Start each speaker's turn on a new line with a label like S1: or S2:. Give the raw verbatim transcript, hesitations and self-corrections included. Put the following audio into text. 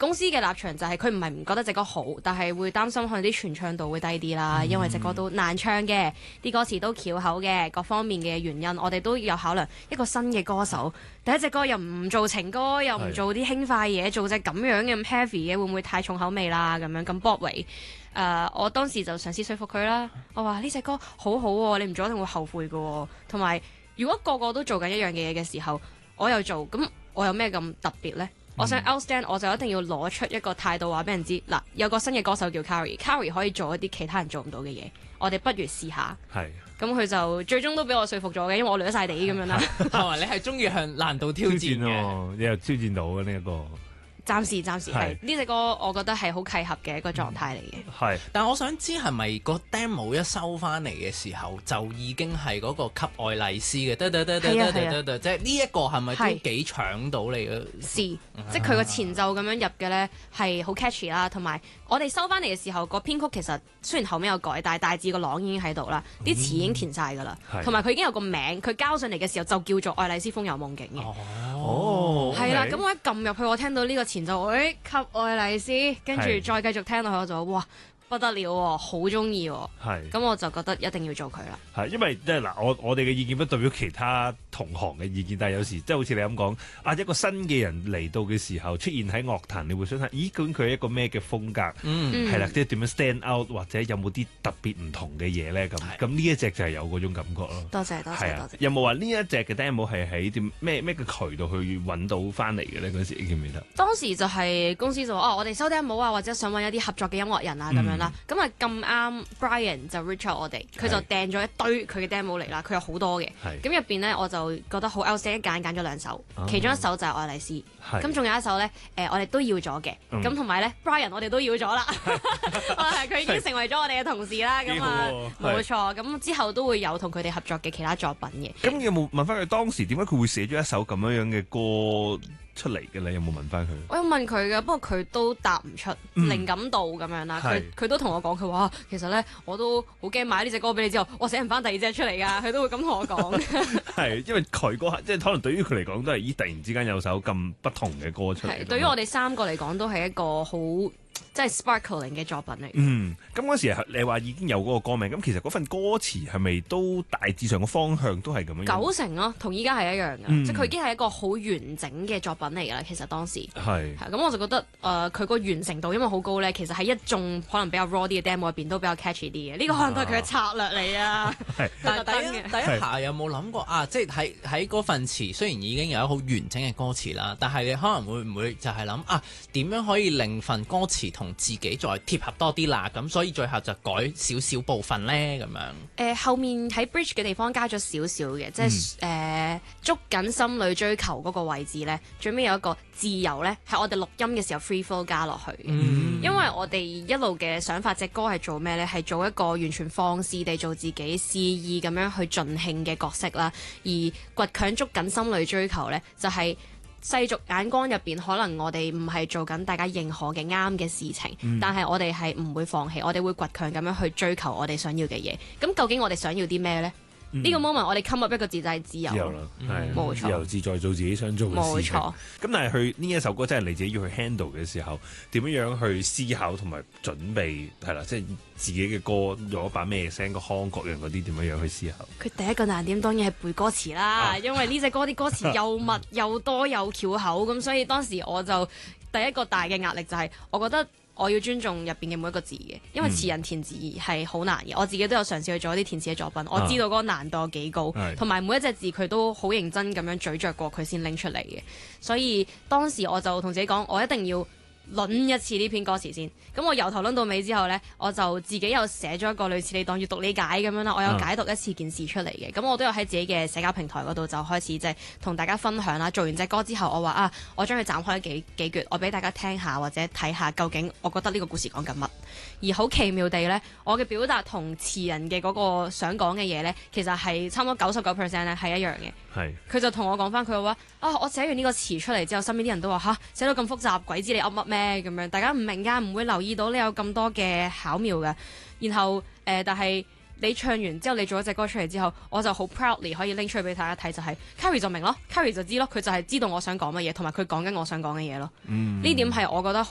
S1: 公司嘅立場就係佢唔係唔覺得隻歌好，但係會擔心可能啲傳唱度會低啲啦，嗯、因為隻歌都難唱嘅，啲歌詞都翹口嘅，各方面嘅原因，我哋都有考量。一個新嘅歌手，第一隻歌又唔做情歌，又唔做啲輕快嘢，做隻咁樣嘅咁 heavy 嘅，會唔會太重口味啦？咁樣咁 Bob 維誒，我當時就嘗試說服佢啦。我話呢隻歌好好、啊、喎，你唔做一定會後悔嘅喎。同埋如果個個都做緊一樣嘢嘅時候，我又做，咁我有咩咁特別呢？我想 outstand， 我就一定要攞出一個態度話俾人知，嗱，有個新嘅歌手叫 Carrie，Carrie 可以做一啲其他人做唔到嘅嘢，我哋不如試下。係。咁佢就最終都俾我說服咗嘅，因為我掠晒地咁樣啦。
S2: 係你係中意向難度挑戰嘅，
S3: 你又挑戰到嘅呢一個。
S1: 暫時暫時係呢隻歌，我覺得係好契合嘅一個狀態嚟嘅。
S3: 係、嗯，
S2: 但我想知係咪個 demo 一收翻嚟嘅時候，就已經係嗰個給愛麗絲嘅，得得得得得得得，即係呢一個係咪都幾搶到你嘅？是，
S1: 嗯、即係佢個前奏咁樣入嘅咧，係好 catchy 啦。同埋我哋收翻嚟嘅時候，個編曲其實雖然後面有改，但係大致個朗已經喺度啦，啲詞已經填晒㗎啦。同埋佢已經有個名，佢交上嚟嘅時候就叫做《愛麗絲風遊夢境》嘅。
S3: 哦，
S1: 係啦，咁我一撳入去，我聽到呢個前奏，誒、哎，給愛麗絲，跟住再繼續聽落去，我就哇！不得了喎，好中意喎，係，咁我就覺得一定要做佢啦。
S3: 係，因為即係嗱，我我哋嘅意見不代表其他同行嘅意見，但係有時即係好似你咁講，啊一個新嘅人嚟到嘅時候出現喺樂壇，你會想睇，咦究竟佢係一個咩嘅風格？嗯，係啦，即係點樣 stand out，或者有冇啲特別唔同嘅嘢咧？咁咁呢一隻就係有嗰種感覺咯。
S1: 多謝多謝多謝。
S3: 有冇話呢一隻嘅 demo 係喺點咩咩嘅渠道去揾到翻嚟嘅咧？嗰時你記唔記得？
S1: 當時就係公司就話哦，我哋收 demo 啊，或者想揾一啲合作嘅音樂人啊咁樣啦。咁啊咁啱 Brian 就 reach out 我哋，佢就訂咗一堆佢嘅 demo 嚟啦，佢有好多嘅。咁入邊咧我就覺得好 outstanding，揀揀咗兩首，啊、其中一首就係愛麗絲，咁仲有一首咧誒、呃、我哋都要咗嘅，咁同埋咧 Brian 我哋都要咗啦，佢已經成為咗我哋嘅同事啦，咁啊冇錯，咁之後都會有同佢哋合作嘅其他作品嘅。
S3: 咁有冇問翻佢當時點解佢會寫咗一首咁樣樣嘅歌出嚟嘅咧？有冇問翻佢？
S1: 我有問佢嘅，不過佢都答唔出、嗯、靈感度咁樣啦。佢佢都同我講，佢話其實咧我都好驚買呢隻歌俾你之後，我寫唔翻第二隻出嚟㗎。佢都會咁同我講。係
S3: 因為佢嗰即係可能對於佢嚟講都係咦突然之間有首咁不同嘅歌出嚟。
S1: 係對於我哋三個嚟講都係一個好即係 sparkling 嘅作品嚟。
S3: 嗯，咁嗰時你話已經有嗰個歌名，咁其實嗰份歌詞係咪都大致上嘅方向都係咁樣？
S1: 九成咯，同依家係一樣嘅，嗯、即係佢已經係一個好完整嘅作品嚟㗎啦。其實當時係係咁，我就覺得誒佢個完成度因為好高咧，其實喺一眾可能比較 raw 啲嘅 demo 入邊都比較 catchy 啲嘅。呢、這個可能都係佢嘅策略嚟啊。
S2: 但係第一第一下有冇諗過啊？即係喺喺嗰份詞雖然已經有一好完整嘅歌詞啦，但係你可能會唔會就係諗啊點樣可以令份歌詞同自己再貼合多啲啦？咁所以最後就改少少部分咧咁樣。誒、
S1: 呃、後面喺 bridge 嘅地方加咗少少嘅，即係誒、嗯呃、捉緊心裏追求嗰個位置咧，最尾有一個自由咧，係我哋錄音嘅時候 free flow 加落去嘅。嗯、因為我哋一路嘅想法，隻歌係做咩咧？係做一個完全放肆地做自己，肆意咁樣去盡興嘅角色啦。而倔強捉緊心裏追求咧，就係、是、世俗眼光入邊，可能我哋唔係做緊大家認可嘅啱嘅事情，嗯、但係我哋係唔會放棄，我哋會倔強咁樣去追求我哋想要嘅嘢。咁究竟我哋想要啲咩呢？呢、嗯、個 moment 我哋 come up 一個字就係自由，自由啦，係冇錯，自由自在做自己想做嘅事情。冇錯。咁但係佢呢一首歌真係你自己要去 handle 嘅時候，點樣樣去思考同埋準備係啦，即係自己嘅歌用一把咩聲個腔各樣嗰啲點樣樣去思考？佢第一個難點當然係背歌詞啦，啊、因為呢隻歌啲歌詞又密又多又翹口，咁所以當時我就第一個大嘅壓力就係我覺得。我要尊重入邊嘅每一個字嘅，因為詞人填字係好難嘅。我自己都有嘗試去做一啲填詞嘅作品，我知道嗰個難度有幾高，同埋、啊、每一隻字佢都好認真咁樣咀嚼過佢先拎出嚟嘅。所以當時我就同自己講，我一定要論一次呢篇歌詞先，咁我由頭論到尾之後呢，我就自己又寫咗一個類似你當閱讀理解咁樣啦，我有解讀一次件事出嚟嘅，咁、嗯、我都有喺自己嘅社交平台嗰度就開始即係同大家分享啦。做完隻歌之後，我話啊，我將佢斬開幾幾橛，我俾大家聽下或者睇下究竟我覺得呢個故事講緊乜。而好奇妙地呢，我嘅表達同詞人嘅嗰個想講嘅嘢呢，其實係差唔多九十九 percent 咧係一樣嘅。係是，佢就同我講翻佢話啊，我寫完呢個詞出嚟之後，身邊啲人都話吓，寫到咁複雜，鬼知你噏乜咩咁樣，大家唔明㗎，唔會留意到你有咁多嘅巧妙嘅。然後誒、呃，但係你唱完之後，你做咗隻歌出嚟之後，我就好 proudly 可以拎出去俾大家睇，就係、是、Carrie 就明咯，Carrie 就知咯，佢就係知道我想講乜嘢，同埋佢講緊我想講嘅嘢咯。呢、嗯、點係我覺得